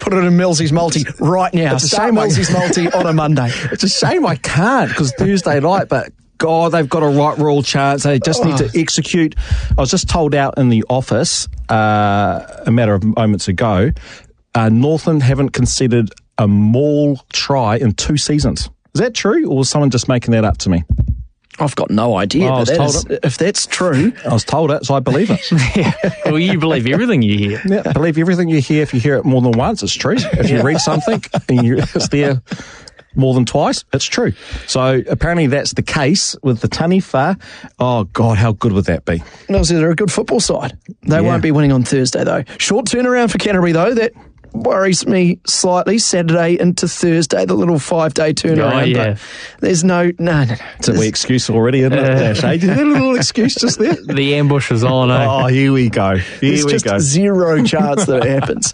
put it in Millsy's multi right now. It's a Start shame Millsy's multi on a Monday. It's a shame I can't because Thursday night, but God, they've got a right royal chance. They just need to execute. I was just told out in the office a matter of moments ago, Northland haven't conceded a maul try in 2 seasons. Is that true, or was someone just making that up to me? I've got no idea. If that's true. I was told it, so I believe it. Yeah. Well, you believe everything you hear. Yeah, believe everything you hear. If you hear it more than once, it's true. If you read something and it's there more than twice, it's true. So apparently that's the case with the Taniwha. Oh, God, how good would that be? No, so they're a good football side. They won't be winning on Thursday, though. Short turnaround for Canterbury, though. That worries me slightly. Saturday into Thursday, the little 5-day turnaround. Oh, yeah. But there's no. It's a wee excuse already, isn't it? A little excuse just there. The ambush is on, eh? Oh, here we go. There's just zero chance that it happens.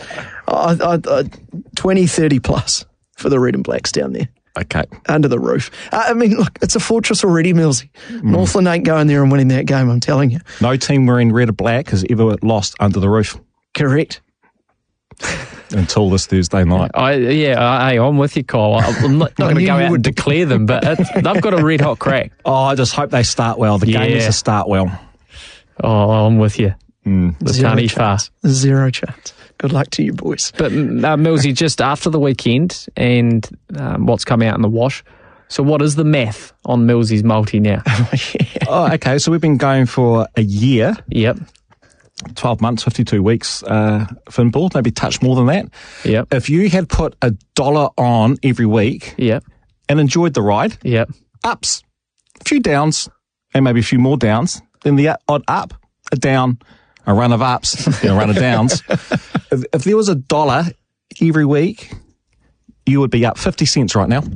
20, 30 plus for the Red and Blacks down there. Okay. Under the roof. I mean, look, it's a fortress already, Millsy. Northland ain't going there and winning that game, I'm telling you. No team wearing red or black has ever lost under the roof. Correct. Until this Thursday night. I'm with you, Kyle. I'm not going to go out and declare them, but they've got a red hot crack. Oh, I just hope they start well. The game needs to start well. Oh, I'm with you. The Taniwha. Zero chance. Good luck to you, boys. But Millsy, just after the weekend and what's come out in the wash, so what is the math on Millsy's multi now? Oh, okay. So we've been going for a year. Yep. 12 months, 52 weeks, Finball, maybe touch more than that. Yep. If you had put $1 on every week and enjoyed the ride, ups, a few downs, and maybe a few more downs, then the odd up, a down, a run of ups, and a run of downs. If there was $1 every week, you would be up 50 cents right now.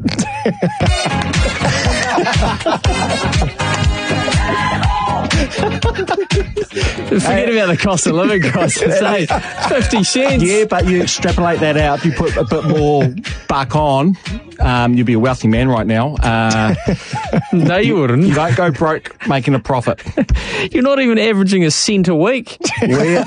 Forget about the cost of living crisis, eh? 50 cents. Yeah, but you extrapolate that out, you put a bit more buck on, you'd be a wealthy man right now. No, you wouldn't. You don't go broke making a profit. You're not even averaging a cent a week. Well,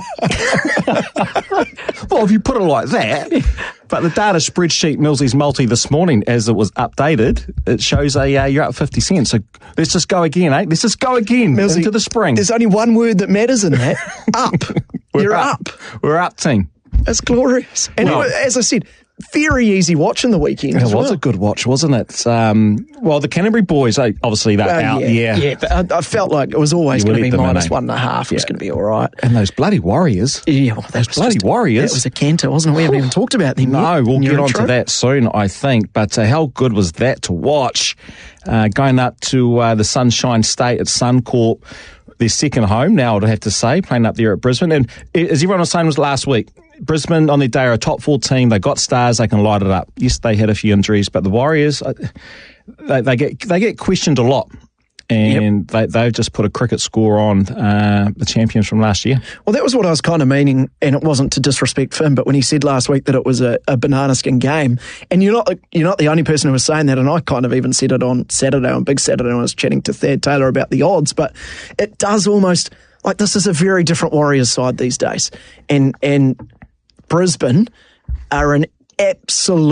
if you put it like that, but the data spreadsheet Millsy's multi this morning, as it was updated, it shows you're up 50 cents. So let's just go again, eh? Let's just go again Millsy, into the spring. There's only one word that matters in that. Up. You're up. We're up, team. That's glorious. And as I said, very easy watch in the weekend. It was a good watch, wasn't it? The Canterbury boys, obviously they're out. Yeah, but I felt like it was always going to be minus 1.5. It was going to be all right. And those bloody Warriors. Yeah, well, those bloody Warriors. That was a canter, wasn't it? We haven't even talked about them yet. No, we'll get onto that soon, I think. But how good was that to watch? Going up to the Sunshine State at Suncorp, their second home now, I'd have to say, playing up there at Brisbane. And as everyone was saying, was last week, Brisbane on their day are a top 4 team. They got stars. They can light it up. Yes, they had a few injuries, but the Warriors, they get questioned a lot. And they've just put a cricket score on the champions from last year. Well, that was what I was kind of meaning, and it wasn't to disrespect Finn, but when he said last week that it was a banana skin game, and you're not the only person who was saying that, and I kind of even said it on Saturday, on Big Saturday, when I was chatting to Thad Taylor about the odds, but it does almost, like, this is a very different Warriors side these days, and Brisbane are an absolute